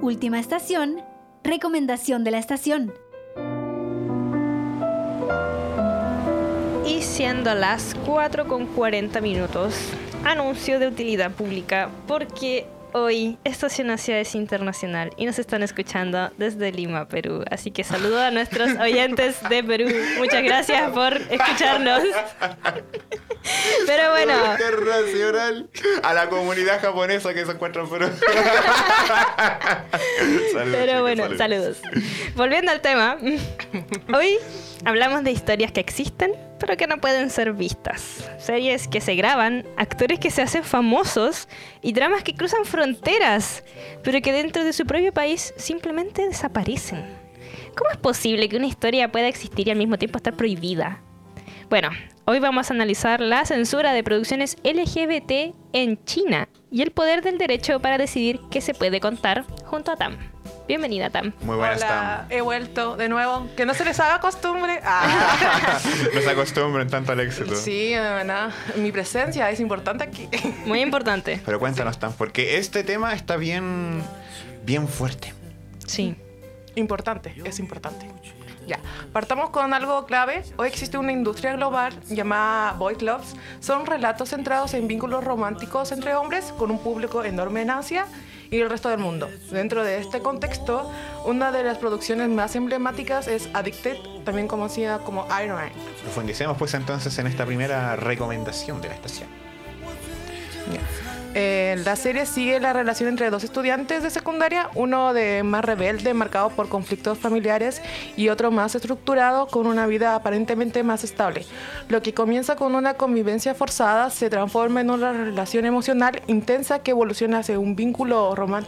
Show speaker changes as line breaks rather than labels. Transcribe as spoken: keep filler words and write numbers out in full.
Última estación, recomendación de la estación.
Y siendo las cuatro con cuarenta minutos, anuncio de utilidad pública porque hoy Estación Asia es internacional y nos están escuchando desde Lima, Perú. Así que saludo a nuestros oyentes de Perú. Muchas gracias por escucharnos. Pero bueno.
Internacional. A la comunidad japonesa que se encuentra en Perú.
Saludos, Pero bueno, saludos. saludos. Volviendo al tema. Hoy hablamos de historias que existen, pero que no pueden ser vistas. Series que se graban, actores que se hacen famosos y dramas que cruzan fronteras, pero que dentro de su propio país simplemente desaparecen. ¿Cómo es posible que una historia pueda existir y al mismo tiempo estar prohibida? Bueno, hoy vamos a analizar la censura de producciones L G B T en China y el poder del derecho para decidir qué se puede contar junto a Tam. Bienvenida, Tam.
Muy buenas,
Hola,
Tam.
He vuelto de nuevo. Que no se les haga costumbre. Ah.
No se acostumbren tanto al éxito.
Sí, nada. Mi presencia es importante aquí.
Muy importante.
Pero cuéntanos, Tam, porque este tema está bien, bien fuerte.
Sí.
Importante, es importante. Ya, partamos con algo clave. Hoy existe una industria global llamada boy clubs. Son relatos centrados en vínculos románticos entre hombres con un público enorme en Asia y el resto del mundo. Dentro de este contexto, una de las producciones más emblemáticas es Addicted, también conocida como Iron Man.
Profundicemos pues entonces en esta primera recomendación de la estación.
Eh, la serie sigue la relación entre dos estudiantes de secundaria, uno de más rebelde, marcado por conflictos familiares, y otro más estructurado, con una vida aparentemente más estable. Lo que comienza con una convivencia forzada se transforma en una relación emocional intensa que evoluciona hacia un vínculo román-